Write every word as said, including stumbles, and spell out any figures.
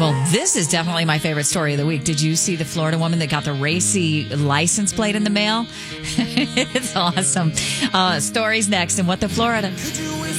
Well, this is definitely my favorite story of the week. Did you see the Florida woman that got the racy license plate in the mail? It's awesome. Uh, stories next and What the Florida.